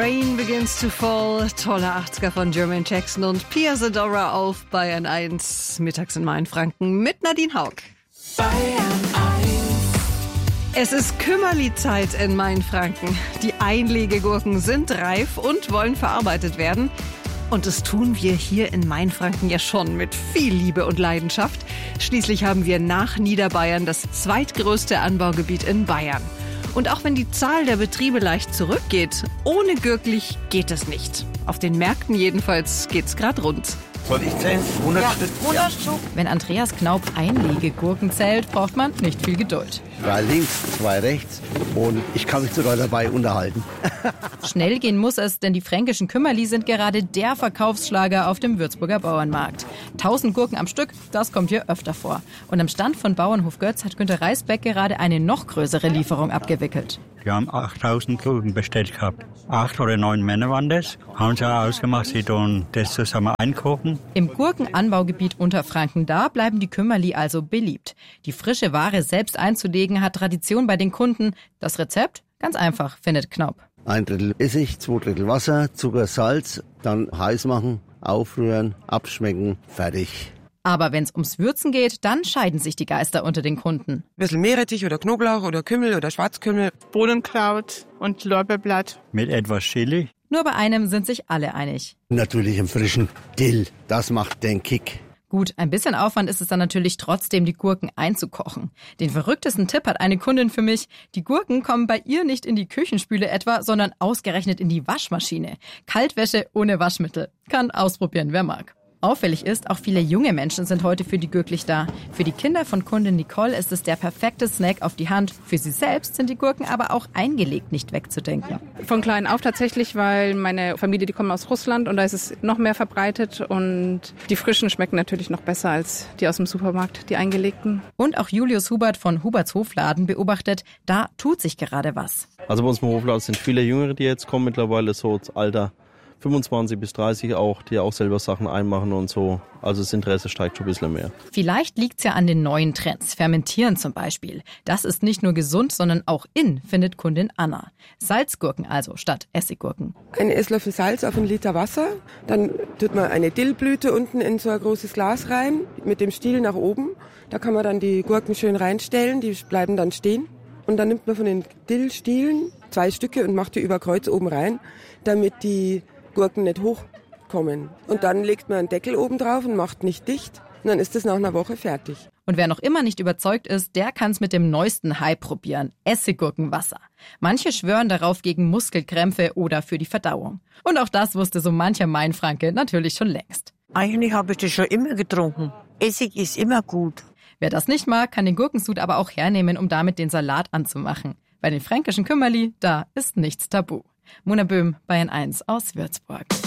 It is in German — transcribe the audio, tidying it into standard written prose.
Rain Begins to Fall. Tolle 80er von Jermaine Jackson und Pia Zadora auf Bayern 1. Mittags in Mainfranken mit Nadine Haug. Bayern 1. Es ist Kümmerli-Zeit in Mainfranken. Die Einlegegurken sind reif und wollen verarbeitet werden. Und das tun wir hier in Mainfranken ja schon mit viel Liebe und Leidenschaft. Schließlich haben wir nach Niederbayern das zweitgrößte Anbaugebiet in Bayern. Und auch wenn die Zahl der Betriebe leicht zurückgeht, ohne Gürklich geht es nicht. Auf den Märkten jedenfalls geht's gerade rund. Soll ich zählen? 100 Stück? 100 Stück. Wenn Andreas Knaup Einlegegurken zählt, braucht man nicht viel Geduld. 2 links, 2 rechts und ich kann mich sogar dabei unterhalten. Schnell gehen muss es, denn die fränkischen Kümmerli sind gerade der Verkaufsschlager auf dem Würzburger Bauernmarkt. 1000 Gurken am Stück, das kommt hier öfter vor. Und am Stand von Bauernhof Götz hat Günter Reisbeck gerade eine noch größere Lieferung abgewickelt. Wir haben 8000 Gurken bestellt gehabt. 8 oder 9 Männer waren das. Haben sie ausgemacht, sie tun das zusammen einkochen. Im Gurkenanbaugebiet Unterfranken, da bleiben die Kümmerli also beliebt. Die frische Ware selbst einzulegen hat Tradition bei den Kunden. Das Rezept? Ganz einfach, findet Knaup. 1 Drittel Essig, 2 Drittel Wasser, Zucker, Salz, dann heiß machen, aufrühren, abschmecken, fertig. Aber wenn es ums Würzen geht, dann scheiden sich die Geister unter den Kunden. Ein bisschen Meerrettich oder Knoblauch oder Kümmel oder Schwarzkümmel. Bohnenkraut und Lorbeerblatt. Mit etwas Chili. Nur bei einem sind sich alle einig. Natürlich im frischen Dill, das macht den Kick. Gut, ein bisschen Aufwand ist es dann natürlich trotzdem, die Gurken einzukochen. Den verrücktesten Tipp hat eine Kundin für mich. Die Gurken kommen bei ihr nicht in die Küchenspüle etwa, sondern ausgerechnet in die Waschmaschine. Kaltwäsche ohne Waschmittel. Kann ausprobieren, wer mag. Auffällig ist, auch viele junge Menschen sind heute für die Gürklich da. Für die Kinder von Kundin Nicole ist es der perfekte Snack auf die Hand. Für sie selbst sind die Gurken aber auch eingelegt nicht wegzudenken. Von klein auf tatsächlich, weil meine Familie, die kommen aus Russland und da ist es noch mehr verbreitet und die frischen schmecken natürlich noch besser als die aus dem Supermarkt, die eingelegten. Und auch Julius Hubert von Huberts Hofladen beobachtet, da tut sich gerade was. Also bei uns im Hofladen sind viele Jüngere, die jetzt kommen, mittlerweile so das Alter 25 bis 30 auch, die auch selber Sachen einmachen und so. Also das Interesse steigt schon ein bisschen mehr. Vielleicht liegt's ja an den neuen Trends. Fermentieren zum Beispiel. Das ist nicht nur gesund, sondern auch in, findet Kundin Anna. Salzgurken also statt Essiggurken. Ein Esslöffel Salz auf 1 Liter Wasser. Dann tut man eine Dillblüte unten in so ein großes Glas rein, mit dem Stiel nach oben. Da kann man dann die Gurken schön reinstellen, die bleiben dann stehen. Und dann nimmt man von den Dillstielen 2 Stücke und macht die über Kreuz oben rein, damit die Gurken nicht hochkommen. Und dann legt man einen Deckel oben drauf und macht nicht dicht. Und dann ist es nach einer Woche fertig. Und wer noch immer nicht überzeugt ist, der kann's mit dem neuesten Hype probieren. Essiggurkenwasser. Manche schwören darauf gegen Muskelkrämpfe oder für die Verdauung. Und auch das wusste so mancher Mainfranke natürlich schon längst. Eigentlich habe ich das schon immer getrunken. Essig ist immer gut. Wer das nicht mag, kann den Gurkensud aber auch hernehmen, um damit den Salat anzumachen. Bei den fränkischen Kümmerli, da ist nichts tabu. Mona Böhm, Bayern 1 aus Würzburg.